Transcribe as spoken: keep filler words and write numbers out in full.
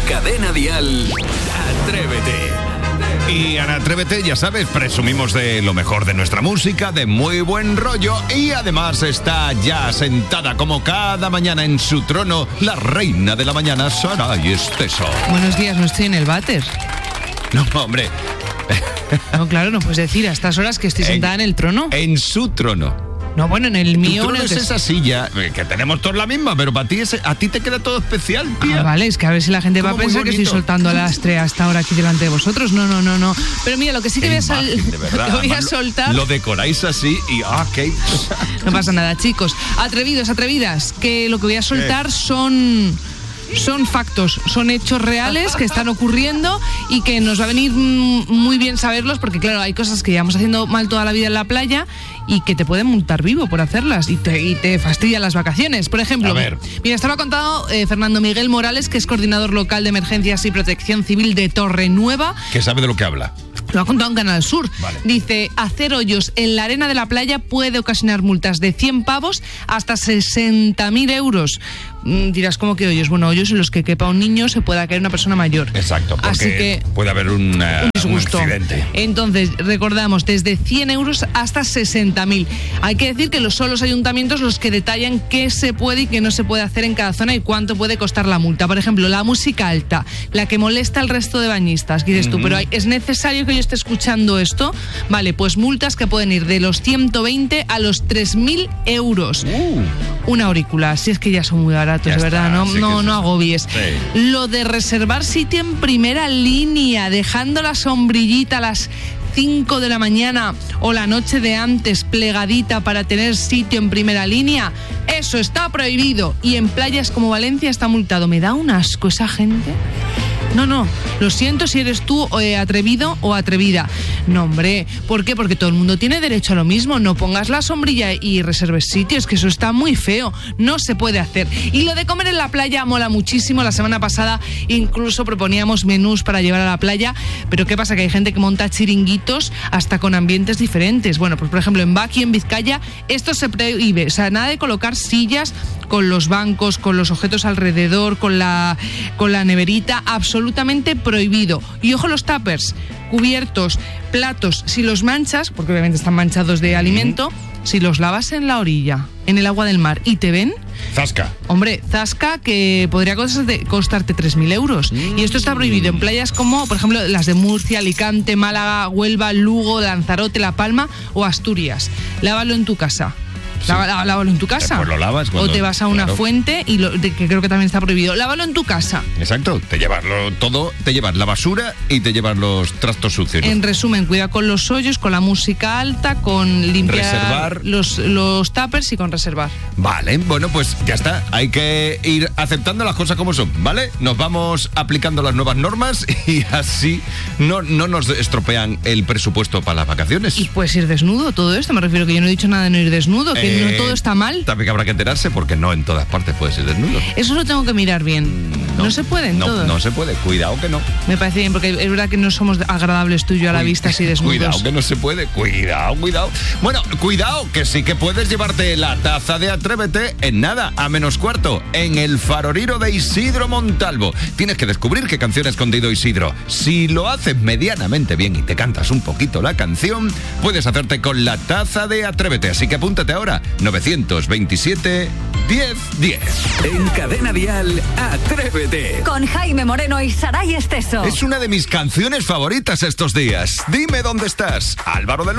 Cadena Dial, Atrévete. Y en Atrévete, ya sabes, presumimos de lo mejor de nuestra música, de muy buen rollo, y además está ya sentada como cada mañana en su trono la reina de la mañana, Saray Esteso. Buenos días, no estoy en el váter. No, hombre. No, claro, no puedes decir a estas horas que estoy sentada en, en el trono. En su trono. No, bueno, en el mío... Tu trono en el es que... esa silla, que tenemos todos la misma, pero para ti ese, a ti te queda todo especial, tía. Ah, vale, es que a ver si la gente va a pensar que estoy soltando lastre hasta ahora aquí delante de vosotros. No, no, no, no. Pero mira, lo que sí que voy a, sal... verdad, voy a soltar... Lo, lo decoráis así y... Ah, ok. No pasa nada, chicos. Atrevidos, atrevidas, que lo que voy a soltar son... Son factos, son hechos reales que están ocurriendo y que nos va a venir muy bien saberlos porque, claro, hay cosas que llevamos haciendo mal toda la vida en la playa y que te pueden multar vivo por hacerlas y te, y te fastidian las vacaciones. Por ejemplo, mira, estaba contado eh, Fernando Miguel Morales, que es coordinador local de emergencias y protección civil de Torrenueva. Que sabe de lo que habla. Lo ha contado en Canal Sur. Vale. Dice, hacer hoyos en la arena de la playa puede ocasionar multas de cien pavos hasta sesenta mil euros. Mm, dirás, ¿cómo que hoyos? Bueno, hoyos en los que quepa un niño se pueda caer una persona mayor. Exacto, porque así que, puede haber un, uh, un accidente. Entonces, recordamos, desde cien euros hasta sesenta mil. Hay que decir que son los ayuntamientos los que detallan qué se puede y qué no se puede hacer en cada zona y cuánto puede costar la multa. Por ejemplo, la música alta, la que molesta al resto de bañistas. Que dices tú, mm-hmm. pero hay, ¿es necesario que yo esté escuchando esto? Vale, pues multas que pueden ir de los ciento veinte a los tres mil euros. Uh. Un auricular, si es que ya son muy baratos, de verdad, no, sí no, no agobies. Sí. Lo de reservar sitio en primera línea, dejando la sombrillita a las cinco de la mañana o la noche de antes plegadita para tener sitio en primera línea, eso está prohibido. Y en playas como Valencia está multado. Me da un asco esa gente. No, no, lo siento si eres tú eh, atrevido o atrevida. No, hombre, ¿por qué? Porque todo el mundo tiene derecho a lo mismo. No pongas la sombrilla y reserves sitios, que eso está muy feo. No se puede hacer. Y lo de comer en la playa mola muchísimo. La semana pasada incluso proponíamos menús para llevar a la playa. Pero ¿qué pasa? Que hay gente que monta chiringuitos hasta con ambientes diferentes. Bueno, pues por ejemplo en Baki, en Vizcaya, esto se prohíbe. O sea, nada de colocar sillas con los bancos, con los objetos alrededor, con la, con la neverita, absolutamente prohibido. Y ojo los tuppers, cubiertos, platos, si los manchas, porque obviamente están manchados de alimento, si los lavas en la orilla, en el agua del mar, y te ven... Zasca. Hombre, zasca que podría costarte, costarte tres mil euros. Mm. Y esto está prohibido en playas como, por ejemplo, las de Murcia, Alicante, Málaga, Huelva, Lugo, Lanzarote, La Palma o Asturias. Lávalo en tu casa. Sí. Lávalo, lávalo en tu casa. Pues lo lavas cuando, o te vas a una claro. fuente y lo, de, que creo que también está prohibido. Lávalo en tu casa. Exacto. Te llevas lo, todo, te llevas la basura y te llevas los trastos sucios. En resumen, cuida con los hoyos, con la música alta, con limpiar reservar. Los, los tuppers y con reservar. Vale, bueno, pues ya está. Hay que ir aceptando las cosas como son, ¿vale? Nos vamos aplicando las nuevas normas y así no, no nos estropean el presupuesto para las vacaciones. Y puedes ir desnudo, todo esto. Me refiero que yo no he dicho nada de no ir desnudo, que eh, no todo está mal. También habrá que enterarse porque no en todas partes puedes ir desnudo. Eso lo tengo que mirar bien. No, no se puede en no, todo. No se puede, cuidado que no. Me parece bien, porque es verdad que no somos agradables tú y yo a la Cuid- vista así desnudos. Cuidado que no se puede, cuidado, cuidado. Bueno, cuidado que sí que puedes llevarte la taza de Atrévete en nada, a menos cuarto, en el Faroriro de Isidro Montalvo. Tienes que descubrir qué canción ha escondido Isidro. Si lo haces medianamente bien y te cantas un poquito la canción, puedes hacerte con la taza de Atrévete. Así que apúntate ahora, novecientos veintisiete diez diez. En Cadena Dial, Atrévete. Con Jaime Moreno y Saray Esteso. Es una de mis canciones favoritas estos días. Dime dónde estás, Álvaro de